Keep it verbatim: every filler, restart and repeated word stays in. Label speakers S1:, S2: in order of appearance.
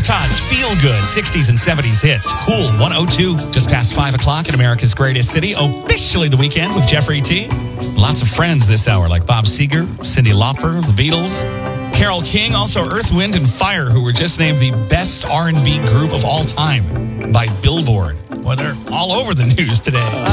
S1: Endicotts, Feel Good, sixties and seventies hits. Cool, one oh two, just past five o'clock in America's greatest city. Officially the weekend with Jeffrey T. Lots of friends this hour, like Bob Seger, Cyndi Lauper, the Beatles, Carole King, also Earth, Wind and Fire, who were just named the best R and B group of all time by Billboard. Well, they're all over the news today.